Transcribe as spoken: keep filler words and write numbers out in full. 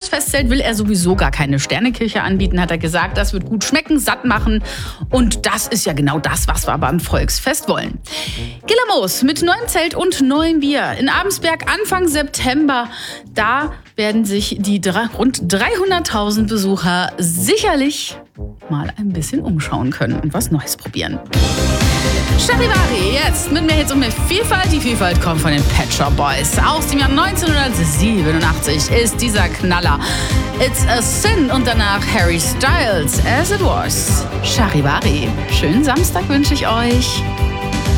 Festzelt will er sowieso gar keine Sternekirche anbieten, hat er gesagt. Das wird gut schmecken, satt machen. Und das ist ja genau das, was wir beim Volksfest wollen. Gillermoos mit neuem Zelt und neuem Bier. In Abensberg Anfang September. Da werden sich die drei, rund dreihunderttausend Besucher sicherlich mal ein bisschen umschauen können und was Neues probieren. Charivari, jetzt mit mehr Hits und mehr Vielfalt. Die Vielfalt kommt von den Pet Shop Boys. Aus dem Jahr neunzehnhundertsiebenundachtzig ist dieser Knaller It's a Sin und danach Harry Styles, As It Was. Charivari, schönen Samstag wünsche ich euch.